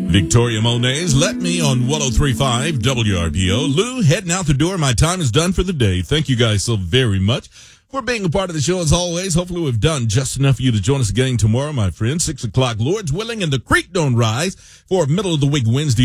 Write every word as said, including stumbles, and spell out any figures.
Victoria Monet's Let Me on one oh three point five W R P O. Lou, heading out the door. My time is done for the day. Thank you guys so very much for being a part of the show as always. Hopefully we've done just enough for you to join us again tomorrow, my friends. Six o'clock, Lord's willing, and the creek don't rise for middle of the week Wednesday